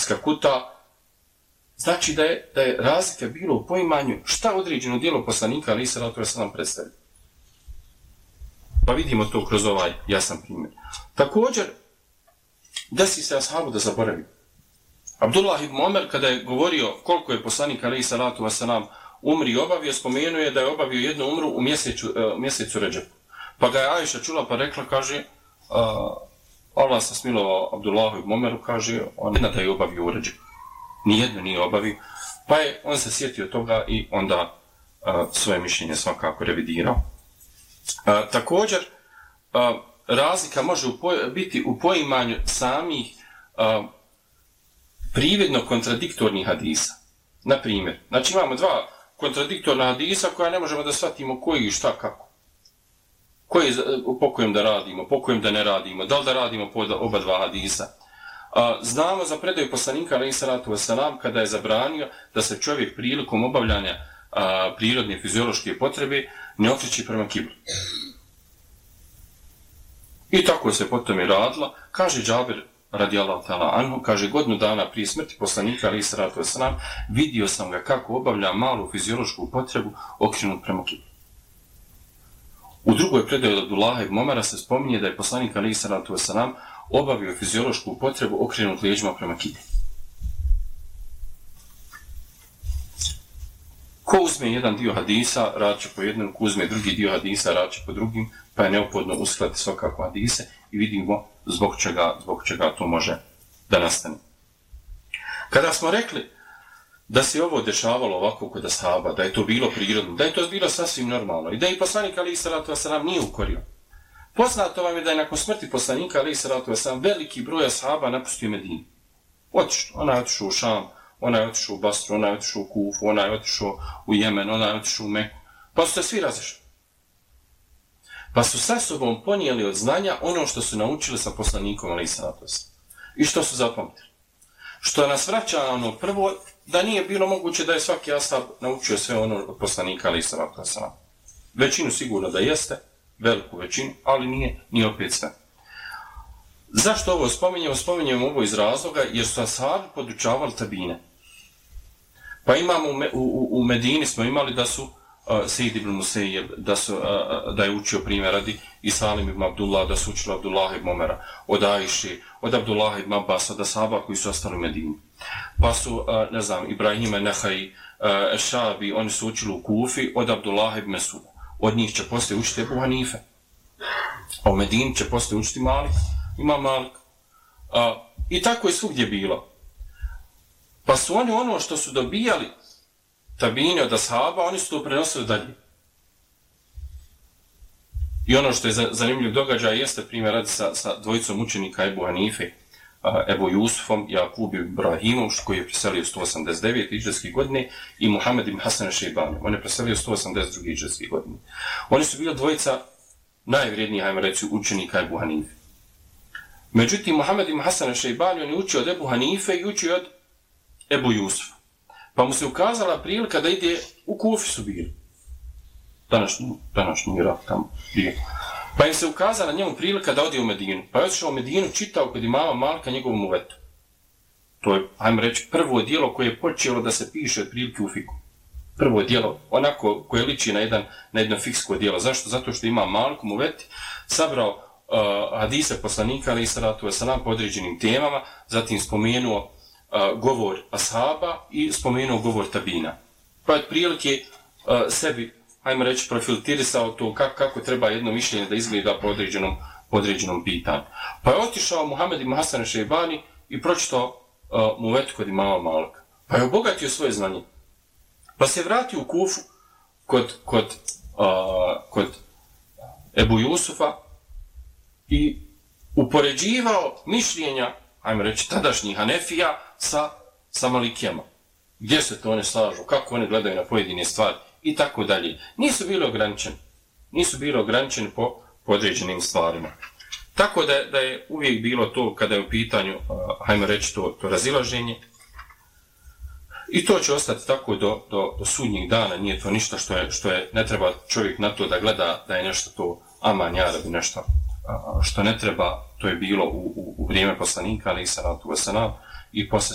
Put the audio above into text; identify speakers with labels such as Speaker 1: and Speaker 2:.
Speaker 1: skakuta. Znači da je razlika bilo u poimanju šta određeno djelo poslanika alejhi salatu vesselam predstavlja. Pa vidimo to kroz ovaj jasan primjer. Također, desi se ashabu da zaboravi. Abdullah ibn Omer, kada je govorio koliko je poslanik alejhi salatu vesselam umri i obavio, spomenuo je da je obavio jednu umru u mjesecu Redžep. Pa ga je Ajša čula pa rekla, kaže, Allah se smilovao Abdullahu ibn Omeru, kaže, on ne da je obavio u Redžepu. Nijedno nije obavio. Pa je on se sjetio toga i onda svoje mišljenje svakako revidirao. Također, razlika može biti u poimanju samih prividno kontradiktornih hadisa. Na primjer, znači imamo dva kontradiktorna hadisa koja ne možemo da shvatimo koji i šta kako. Po kojem da radimo, po kojem da ne radimo, da li da radimo po oba dva hadisa. Znamo za predaju poslanika alejhi salatu vesselam kada je zabranio da se čovjek prilikom obavljanja prirodne fiziološke potrebe ne okreće prema kibli. I tako se potom je radilo. Kaže Džabir radijallahu ta'ala anhu, kaže, godinu dana prije smrti poslanika alejhi salatu vesselam vidio sam ga kako obavlja malu fiziološku potrebu okrenut prema kibli. U drugoj predaji od Abdullaha ibn Omara se spominje da je poslanik alejhi salatu vesselam obavio fiziološku potrebu okrenut leđima prema kibli. Ko uzme jedan dio hadisa, radit će po jednom, ko uzme drugi dio hadisa, radit će po drugim, pa je neophodno uskladiti svakako hadise i vidimo zbog čega to može da nastane. Kada smo rekli da se ovo dešavalo ovako kod ashaba, da je to bilo prirodno, da je to bilo sasvim normalno i da je poslanik alejhi salatu vesselam nije ukorio. Poznato vam je da je nakon smrti poslanika alejhi salatu vesselam veliki broj ashaba napustio Medinu. Ona je otišao u Šam, ona je otišao u Basru, ona je otišao u Kufu, ona je otišao u Jemen, ona je otišao u Meku. Pa su se svi razišli. Pa su sa sobom ponijeli od znanja ono što su naučili sa poslanikom alejhi salatu vesselam. I što su zapamtili. Što nas vraća ono prvo, da nije bilo moguće da je svaki ashab naučio sve ono od poslanika alejhi salatu vesselam. Većinu sigurno da jeste, veliku većinu, ali nije opet sve. Zašto ovo spominjemo? Spominjemo ovo iz razloga jer su ashabi podučavali tabine. Pa imamo u Medini smo imali da su Sejid ibn Musejeb, da je učio primjer radi i Salim ibn Abdullah, da su učili Abdullah ibn Omera, od Ajši, od Abdullah ibn Abbasa, da ashaba koji su ostali u Medini. Pa su, ne znam, Ibrahima Nehaj, Šabi, oni su učili u Kufi od Abdullah ibn Mesuda. Od njih će poslije učiti Ebu Hanife. A u Medini će poslije učiti Malik. Ima Malik. I tako je svugdje bilo. Pa su oni ono što su dobijali tabine od ashaba, oni su to prenosili dalje. I ono što je zanimljiv događaj jeste primjer radi sa dvojicom učenika Ebu Hanife, Ebu Jusufom i Jakub ibn Ibrahimom, koji je preselio 189. hidžretske godine, i Muhammed ibn Hasan al-Šejbani. On je preselio 182. hidžretske godine. Oni su bili dvojica najvrijednijih, hajmo reći, učenika Ebu Hanife. Međutim, Muhammed ibn Hasan al-Šejbani, on je učio od Ebu Hanife i učio od Ebu Jusufa. Pa mu se ukazala prilika da ide u Kufi su bili. Današnji Irak tamo bio. Pa im se ukazala njemu prilika da ode u Medinu. Pa je otišao u Medinu, čitao kod imama Malika njegovom uvetu. To je, hajmo reći, prvo djelo koje je počelo da se piše od prilike u fiku. Prvo djelo, onako koje liči na jedno fiksko djelo. Zašto? Zato što ima Malikom uveti, sabrao hadise poslanika alejhi salatu vesselam po određenim temama, zatim spomenuo govor ashaba i spomenuo govor tabina. Pa je prilike sebi, hajmo reći, profiltirisao to kako treba jedno mišljenje da izgleda po određenom pitanju. Pa je otišao Muhammed ibn Hasan al-Šejbani i pročitao mu vetu kod imama Malika. Pa je obogatio svoje znanje. Pa se vratio u Kufu kod Ebu Jusufa i upoređivao mišljenja, hajmo reći, tadašnjih Hanefija sa Malikijama. Gdje se to one slažu, kako one gledaju na pojedine stvari i tako dalje. Nisu bili ograničeni po određenim stvarima. Tako da je uvijek bilo to kada je u pitanju, hajmo reći, to razilaženje. I to će ostati tako do sudnjih dana, nije to ništa što je, ne treba čovjek na to da gleda da je nešto to aman jarabi, nešto što ne treba, to je bilo u vrijeme poslanika, alejhi salatu vesselam, i posle